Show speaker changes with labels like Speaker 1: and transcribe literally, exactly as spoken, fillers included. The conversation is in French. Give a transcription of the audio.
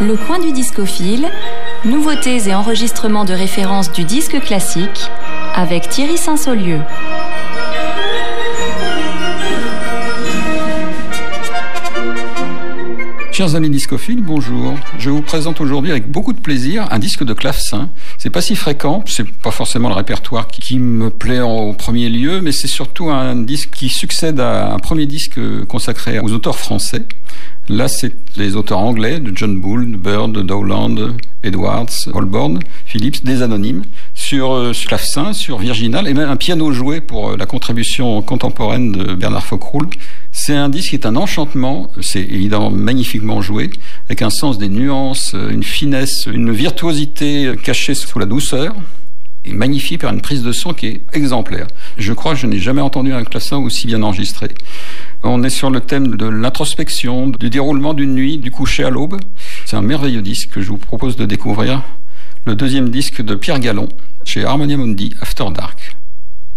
Speaker 1: Le coin du discophile, nouveautés et enregistrements de référence du disque classique avec Thierry Saint-Saulieu.
Speaker 2: Chers amis discophiles, bonjour. Je vous présente aujourd'hui avec beaucoup de plaisir un disque de clavecin. C'est pas si fréquent, c'est pas forcément le répertoire qui, qui me plaît en, au premier lieu, mais c'est surtout un disque qui succède à un premier disque consacré aux auteurs français. Là, c'est les auteurs anglais de John Bull, de Bird, de Dowland, Edwards, Holborn, Phillips, des anonymes, sur, euh, sur clavecin, sur virginal, et même un piano joué pour euh, la contribution contemporaine de Bernard Fockroul. C'est un disque qui est un enchantement, c'est évidemment magnifiquement joué, avec un sens des nuances, une finesse, une virtuosité cachée sous la douceur, et magnifié par une prise de son qui est exemplaire. Je crois que je n'ai jamais entendu un clavecin aussi bien enregistré. On est sur le thème de l'introspection, du déroulement d'une nuit, du coucher à l'aube. C'est un merveilleux disque que je vous propose de découvrir. Le deuxième disque de Pierre Gallon, chez Harmonia Mundi, After Dark.